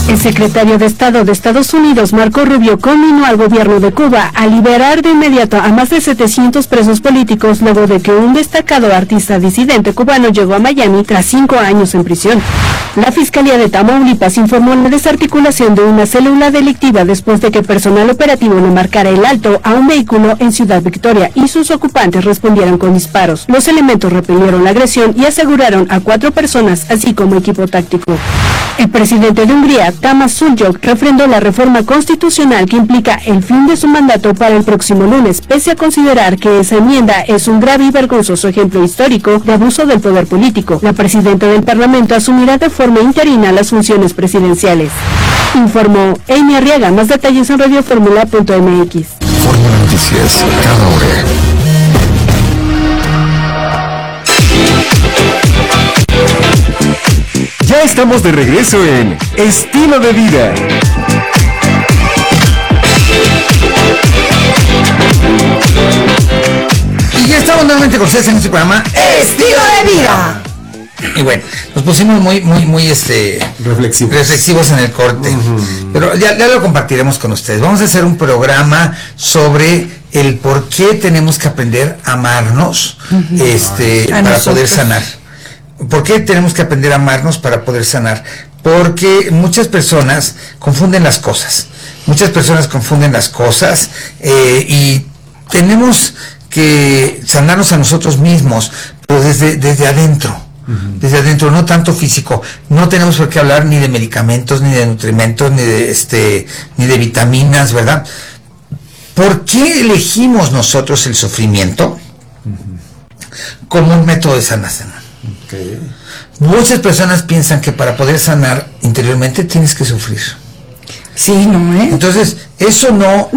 El secretario de Estado de Estados Unidos, Marco Rubio, conminó al gobierno de Cuba a liberar de inmediato a más de 700 presos políticos luego de que un destacado artista disidente cubano llegó a Miami tras 5 años en prisión. La Fiscalía de Tamaulipas informó la desarticulación de una célula delictiva después de que personal operativo le marcara el alto a un vehículo en Ciudad Victoria y sus ocupantes respondieron con disparos. Los elementos repelieron la agresión y aseguraron a 4 personas, así como equipo táctico. El presidente de Hungría, Tamás Sulyok, refrendó la reforma constitucional que implica el fin de su mandato para el próximo lunes, pese a considerar que esa enmienda es un grave y vergonzoso ejemplo histórico de abuso del poder político. La presidenta del Parlamento asumirá de forma interina las funciones presidenciales. Informó Amy Arriaga. Más detalles en radioformula.mx. Fórmula Noticias, cada hora. Ya estamos de regreso en Estilo de Vida. Y ya estamos nuevamente con ustedes en este programa Estilo de Vida. Y bueno, nos pusimos muy reflexivos en el corte. Pero ya lo compartiremos con ustedes. Vamos a hacer un programa sobre el por qué tenemos que aprender a amarnos para poder sanar. ¿Por qué tenemos que aprender a amarnos para poder sanar? Porque muchas personas confunden las cosas. Y tenemos que sanarnos a nosotros mismos, pero desde adentro. Desde adentro, no tanto físico. No tenemos por qué hablar ni de medicamentos, ni de nutrimentos, ni de vitaminas, ¿verdad? ¿Por qué elegimos nosotros el sufrimiento como un método de sanación? Okay. Muchas personas piensan que para poder sanar interiormente tienes que sufrir. Sí, ¿no? Entonces, eso no.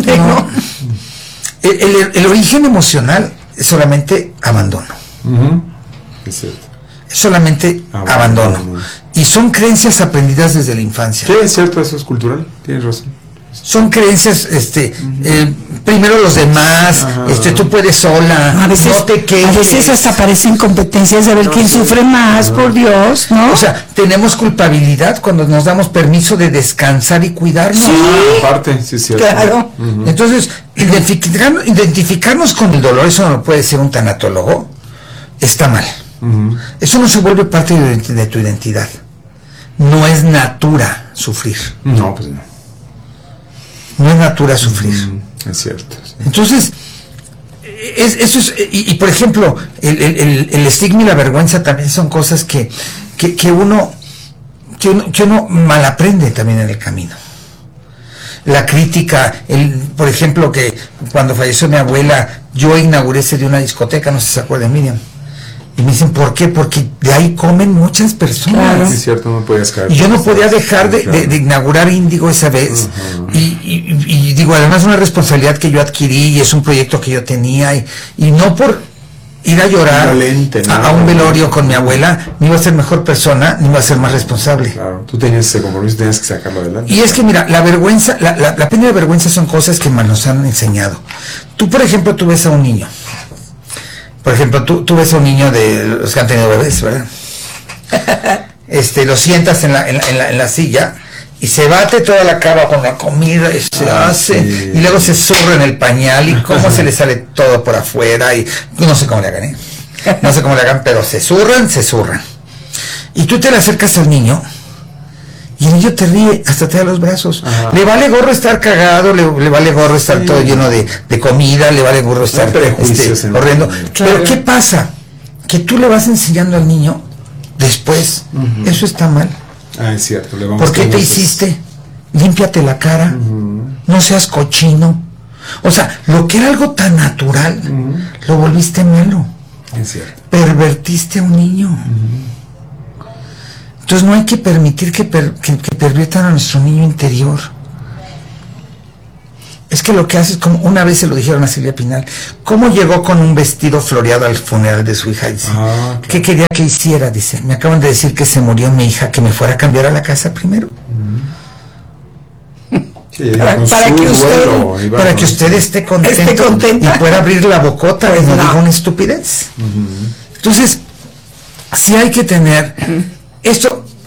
El origen emocional es solamente abandono. Es cierto. Es solamente abandono. Y son creencias aprendidas desde la infancia. Sí, es cierto, eso es cultural, tienes razón. Son creencias, primero los demás, tú puedes sola, a veces, no te quejes. A veces hasta parecen competencias de ver quién sufre más, por Dios, ¿no? O sea, tenemos culpabilidad cuando nos damos permiso de descansar y cuidarnos. Sí, aparte, sí es cierto. Claro. Entonces, identificarnos con el dolor, eso no puede ser un tanatólogo, está mal. Eso no se vuelve parte de tu identidad. No es natura sufrir. No, pues no. No es natura sufrir. Es cierto. Sí. Entonces, eso es, y por ejemplo, el estigma y la vergüenza también son cosas que uno mal aprende también en el camino. La crítica, por ejemplo, que cuando falleció mi abuela, yo inauguré de una discoteca, no sé si se acuerdan, Miriam. Y me dicen, ¿por qué? Porque de ahí comen muchas personas. Claro. Es cierto, no podías caer. Y yo no podía dejar de inaugurar Índigo esa vez. Y digo, además una responsabilidad que yo adquirí y es un proyecto que yo tenía. Y no por ir a llorar a un velorio con mi abuela, ni iba a ser mejor persona, ni iba a ser más responsable. Claro, tú tenías ese compromiso, tenías que sacarlo adelante. Y es que mira, la vergüenza, la pena y la vergüenza son cosas que nos han enseñado. Tú, por ejemplo, tú ves a un niño. Por ejemplo, tú ves a un niño de los que han tenido bebés, ¿verdad? Lo sientas en la silla y se bate toda la cara con la comida y se hace, sí. Y luego se zurra en el pañal y cómo se le sale todo por afuera y no sé cómo le hagan, no sé cómo le hagan, pero se zurran. Y tú te le acercas al niño y el niño te ríe, hasta te da los brazos. Ajá. Le vale gorro estar cagado, le vale gorro estar todo lleno de comida, le vale gorro estar corriendo. Claro. Pero ¿qué pasa? Que tú le vas enseñando al niño después. Eso está mal. Es cierto. ¿Por qué te hiciste? Límpiate la cara. No seas cochino. O sea, lo que era algo tan natural, lo volviste malo. Es cierto. Pervertiste a un niño. Entonces no hay que permitir que perviertan a nuestro niño interior. Es que lo que hace es como, una vez se lo dijeron a Silvia Pinal, ¿cómo llegó con un vestido floreado al funeral de su hija? Dice, claro. ¿Qué quería que hiciera? Dice, me acaban de decir que se murió mi hija, que me fuera a cambiar a la casa primero. Sí, para que usted esté contento y pueda abrir la bocota y no diga una estupidez. Entonces, sí hay que tener esto,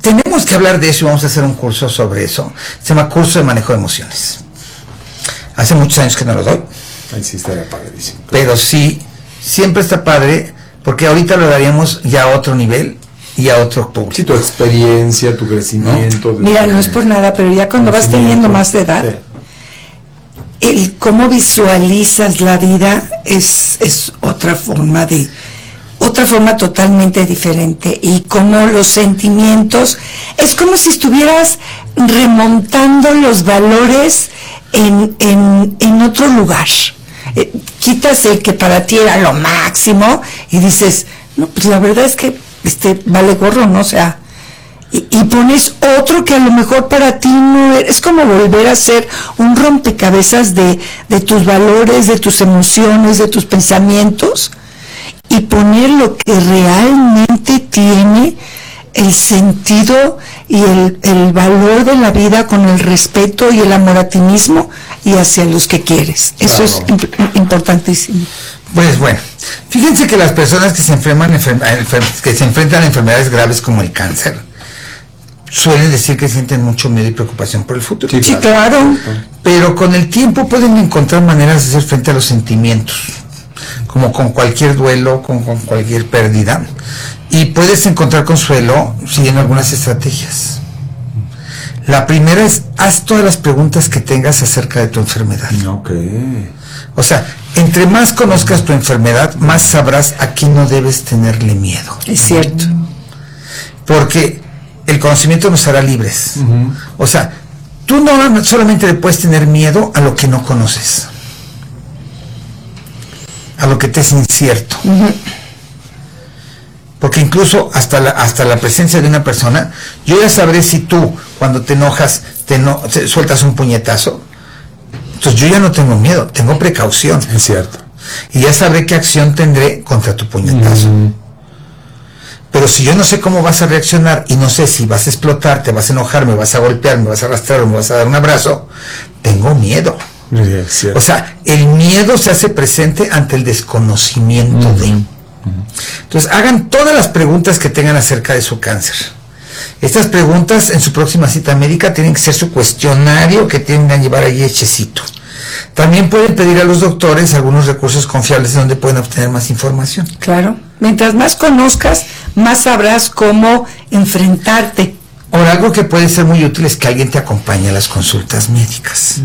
tenemos que hablar de eso y vamos a hacer un curso sobre eso. Se llama Curso de Manejo de Emociones. Hace muchos años que no lo doy. Ahí sí estaría padrísimo. Pero sí, siempre está padre, porque ahorita lo daríamos ya a otro nivel y a otro público. Sí, tu experiencia, tu crecimiento. Mira, no es por nada, pero ya cuando vas teniendo más de edad, el cómo visualizas la vida es otra forma totalmente diferente, y como los sentimientos, es como si estuvieras remontando los valores en otro lugar. Quitas el que para ti era lo máximo y dices, no, pues la verdad es que vale gorro, ¿no? O sea, y pones otro que a lo mejor para ti no es como volver a hacer un rompecabezas de tus valores, de tus emociones, de tus pensamientos, y poner lo que realmente tiene el sentido y el valor de la vida, con el respeto y el amor a ti mismo y hacia los que quieres. Eso es importantísimo. Pues bueno, fíjense que las personas que se enfrentan a enfermedades graves como el cáncer suelen decir que sienten mucho miedo y preocupación por el futuro. Sí, claro. Pero con el tiempo pueden encontrar maneras de hacer frente a los sentimientos, como con cualquier duelo, con cualquier pérdida, y puedes encontrar consuelo siguiendo algunas estrategias. La primera es: haz todas las preguntas que tengas acerca de tu enfermedad. Ok. O sea, entre más conozcas tu enfermedad, más sabrás a quién no debes tenerle miedo. Es cierto. Porque el conocimiento nos hará libres. O sea, tú no solamente le puedes tener miedo a lo que no conoces, a lo que te es incierto. Porque incluso hasta la presencia de una persona, yo ya sabré si tú, cuando te enojas, sueltas un puñetazo. Entonces yo ya no tengo miedo, tengo precaución. Es cierto. Y ya sabré qué acción tendré contra tu puñetazo. Pero si yo no sé cómo vas a reaccionar y no sé si vas a explotar, te vas a enojar, me vas a golpear, me vas a arrastrar o me vas a dar un abrazo, tengo miedo. O sea, el miedo se hace presente ante el desconocimiento de. Entonces, hagan todas las preguntas que tengan acerca de su cáncer. Estas preguntas en su próxima cita médica tienen que ser su cuestionario que tienen que llevar ahí hechecito. También pueden pedir a los doctores algunos recursos confiables donde pueden obtener más información. Claro. Mientras más conozcas, más sabrás cómo enfrentarte. Ahora, algo que puede ser muy útil es que alguien te acompañe a las consultas médicas.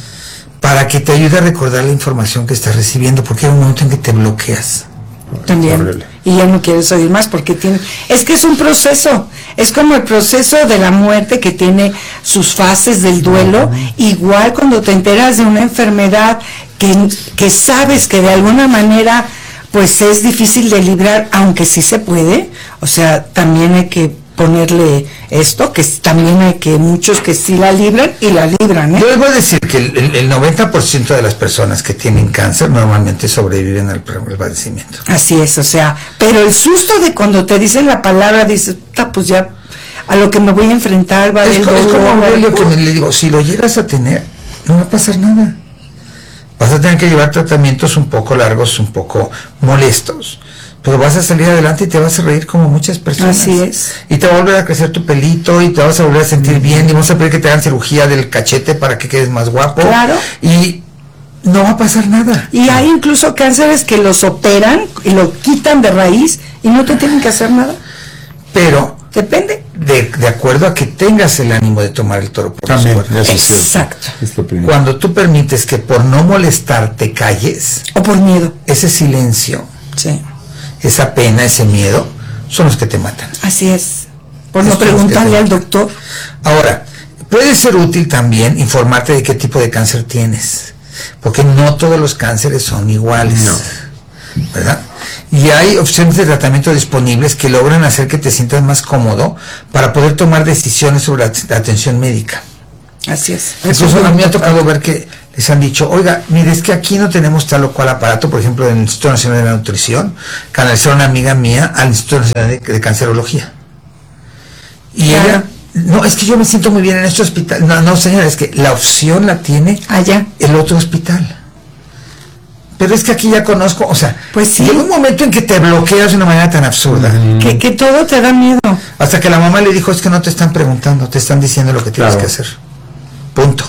Para que te ayude a recordar la información que estás recibiendo, porque hay un momento en que te bloqueas. También. Y ya no quieres oír más porque es que es un proceso. Es como el proceso de la muerte, que tiene sus fases del duelo. Igual cuando te enteras de una enfermedad que sabes que de alguna manera pues es difícil de librar, aunque sí se puede. O sea, también hay que ponerle esto, que también hay que muchos que sí la libran y la libran, ¿eh? Yo debo decir que el 90% de las personas que tienen cáncer normalmente sobreviven al padecimiento. Así es, o sea, pero el susto de cuando te dicen la palabra, dices, pues ya a lo que me voy a enfrentar va a es como Aurelio, que le digo, si lo llegas a tener, no va a pasar nada. Vas a tener que llevar tratamientos un poco largos, un poco molestos, pero vas a salir adelante y te vas a reír como muchas personas. Así es. Y te va a volver a crecer tu pelito y te vas a volver a sentir bien, y vamos a pedir que te hagan cirugía del cachete para que quedes más guapo. Claro. Y no va a pasar nada. Y hay incluso cánceres que los operan y lo quitan de raíz y no te tienen que hacer nada. Pero depende. De acuerdo a que tengas el ánimo de tomar el toro por los cuernos. Exacto. Cuando tú permites que por no molestar te calles, o por miedo, ese silencio, sí, esa pena, ese miedo, son los que te matan. Así es. Por no preguntarle al doctor. Ahora, puede ser útil también informarte de qué tipo de cáncer tienes, porque no todos los cánceres son iguales, ¿verdad? Y hay opciones de tratamiento disponibles que logran hacer que te sientas más cómodo para poder tomar decisiones sobre la atención médica. Así es. Incluso a mí me ha tocado ver que les han dicho, oiga, mire, es que aquí no tenemos tal o cual aparato. Por ejemplo, en el Instituto Nacional de la Nutrición, canalizaron a una amiga mía al Instituto Nacional de Cancerología. Y ella, no, es que yo me siento muy bien en este hospital. No, señora, es que la opción la tiene allá, el otro hospital. pero es que aquí ya conozco, o sea, pues sí. Llega un momento en que te bloqueas de una manera tan absurda. Que todo te da miedo. Hasta que la mamá le dijo, es que no te están preguntando, te están diciendo lo que tienes que hacer. Punto.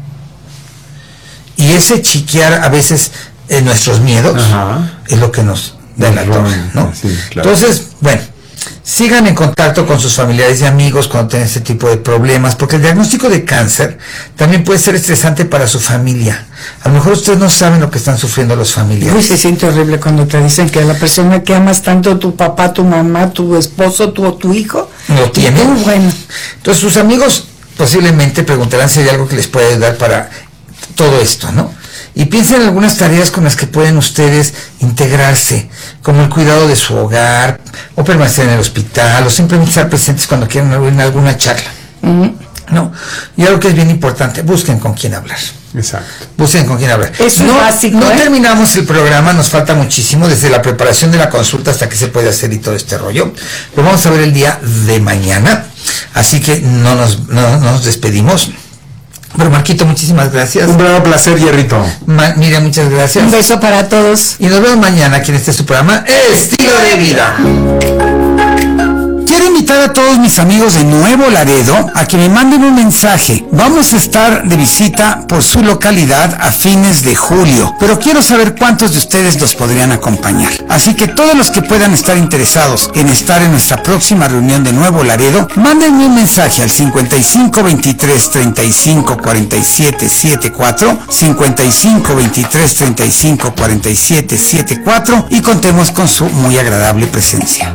Y ese chiquear a veces en nuestros miedos es lo que nos da en la torre, ¿no? Sí, claro. Entonces, bueno, sigan en contacto con sus familiares y amigos cuando tengan este tipo de problemas, porque el diagnóstico de cáncer también puede ser estresante para su familia. A lo mejor ustedes no saben lo que están sufriendo los familiares. Uy, se siente horrible cuando te dicen que la persona que amas tanto, tu papá, tu mamá, tu esposo, tu hijo, lo tiene. Bueno. Entonces sus amigos posiblemente preguntarán si hay algo que les puede ayudar para todo esto, ¿no? Y piensen en algunas tareas con las que pueden ustedes integrarse, como el cuidado de su hogar, o permanecer en el hospital, o simplemente estar presentes cuando quieran en alguna charla. ¿No? Y algo que es bien importante, busquen con quién hablar. Exacto. Busquen con quién hablar. Eso es básico. No terminamos el programa, nos falta muchísimo, desde la preparación de la consulta hasta qué se puede hacer y todo este rollo. Lo vamos a ver el día de mañana, así que no nos despedimos. Pero Marquito, muchísimas gracias. Un verdadero placer, Hierrito. Miriam, muchas gracias. Un beso para todos. Y nos vemos mañana aquí en este su programa, Estilo de Vida. Quiero invitar a todos mis amigos de Nuevo Laredo a que me manden un mensaje. Vamos a estar de visita por su localidad a fines de julio, pero quiero saber cuántos de ustedes nos podrían acompañar. Así que todos los que puedan estar interesados en estar en nuestra próxima reunión de Nuevo Laredo, mándenme un mensaje al 55 23 35 47 74, 55 23 35 47 74 y contemos con su muy agradable presencia.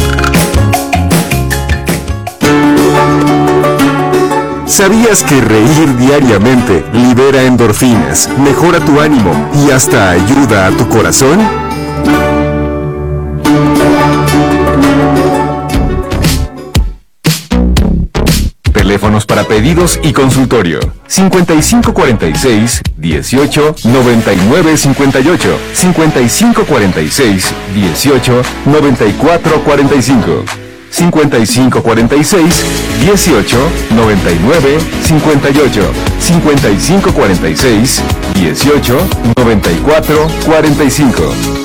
¿Sabías que reír diariamente libera endorfinas, mejora tu ánimo y hasta ayuda a tu corazón? Teléfonos para pedidos y consultorio: 5546 18 99 58, 5546 18 94 45, 5546 18 99 58, 5546 18 94 45.